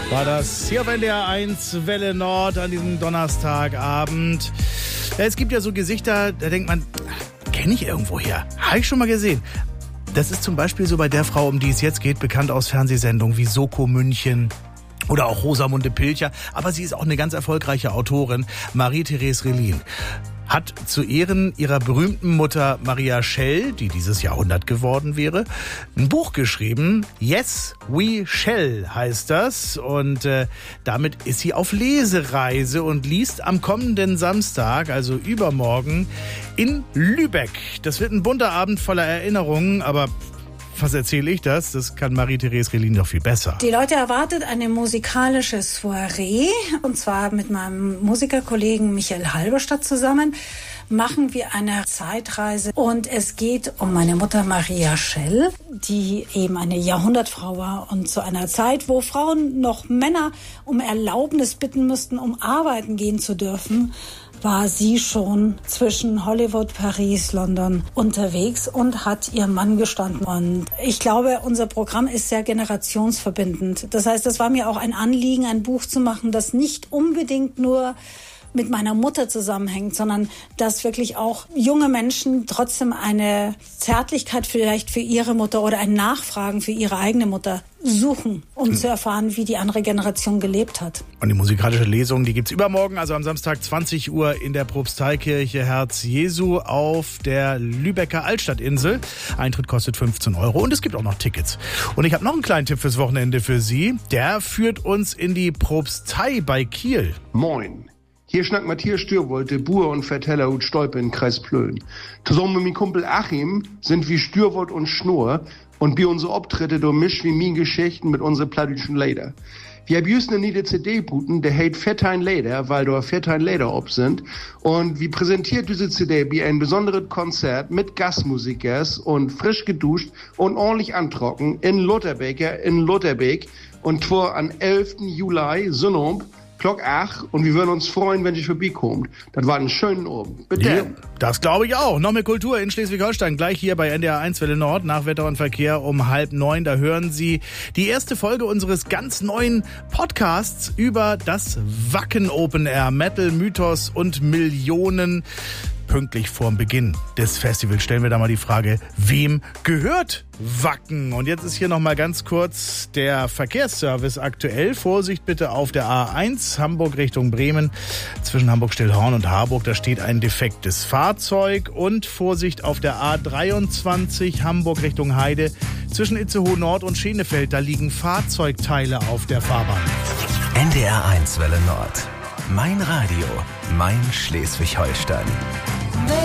War das hier auf NDR 1 Welle Nord an diesem Donnerstagabend. Ja, es gibt ja so Gesichter, da denkt man, kenne ich irgendwo her? Habe ich schon mal gesehen. Das ist zum Beispiel so bei der Frau, um die es jetzt geht, bekannt aus Fernsehsendungen wie Soko München oder auch Rosamunde Pilcher. Aber sie ist auch eine ganz erfolgreiche Autorin, Marie-Therese Relin. Hat zu Ehren ihrer berühmten Mutter Maria Schell, die dieses Jahrhundert geworden wäre, ein Buch geschrieben. Yes, we shall heißt das. Und damit ist sie auf Lesereise und liest am kommenden Samstag, also übermorgen, in Lübeck. Das wird ein bunter Abend voller Erinnerungen, aber was erzähle ich das? Das kann Marie-Therese Relin doch viel besser. Die Leute erwartet eine musikalische Soiree. Und zwar mit meinem Musikerkollegen Michael Halberstadt zusammen machen wir eine Zeitreise. Und es geht um meine Mutter Maria Schell, die eben eine Jahrhundertfrau war. Und zu einer Zeit, wo Frauen noch Männer um Erlaubnis bitten müssten, um arbeiten gehen zu dürfen, war sie schon zwischen Hollywood, Paris, London unterwegs und hat ihrem Mann gestanden. Und ich glaube, unser Programm ist sehr generationsverbindend. Das heißt, es war mir auch ein Anliegen, ein Buch zu machen, das nicht unbedingt nur mit meiner Mutter zusammenhängt, sondern dass wirklich auch junge Menschen trotzdem eine Zärtlichkeit vielleicht für ihre Mutter oder ein Nachfragen für ihre eigene Mutter suchen, um zu erfahren, wie die andere Generation gelebt hat. Und die musikalische Lesung, die gibt's übermorgen, also am Samstag 20 Uhr in der Propsteikirche Herz Jesu auf der Lübecker Altstadtinsel. Eintritt kostet 15 € und es gibt auch noch Tickets. Und ich habe noch einen kleinen Tipp fürs Wochenende für Sie. Der führt uns in die Propstei bei Kiel. Moin. Hier schnackt Matthias Stürwold, Buhr und Verteller und Stolpe in Kreis Plön. Zusammen mit meinem Kumpel Achim sind wir Stürwold und Schnurr und bei unsere Auftritte durchmischt wie mein Geschichten mit unseren plattdeutschen Lieder. Wir haben just eine niede CD-Buten, der heißt Fettijn Leder, weil da Fettijn Leder ob sind. Und wir präsentiert diese CD wie ein besonderes Konzert mit Gastmusikers und frisch geduscht und ordentlich antrocken in Lutherbeek. Und zwar am 11. Juli, Sonnabend, Glock 8 und wir würden uns freuen, wenn ihr vorbeikommt. Das war einen schönen Abend. Bitte. Ja, das glaube ich auch. Noch mehr Kultur in Schleswig-Holstein. Gleich hier bei NDR 1 Welle Nord nach Wetter und Verkehr um 8:30. Da hören Sie die erste Folge unseres ganz neuen Podcasts über das Wacken Open Air. Metal, Mythos und Millionen. Pünktlich vorm Beginn des Festivals stellen wir da mal die Frage, wem gehört Wacken? Und jetzt ist hier noch mal ganz kurz der Verkehrsservice aktuell. Vorsicht bitte auf der A1 Hamburg Richtung Bremen zwischen Hamburg-Stillhorn und Harburg. Da steht ein defektes Fahrzeug. Und Vorsicht auf der A23 Hamburg Richtung Heide zwischen Itzehoe Nord und Schenefeld. Da liegen Fahrzeugteile auf der Fahrbahn. NDR 1 Welle Nord. Mein Radio, mein Schleswig-Holstein.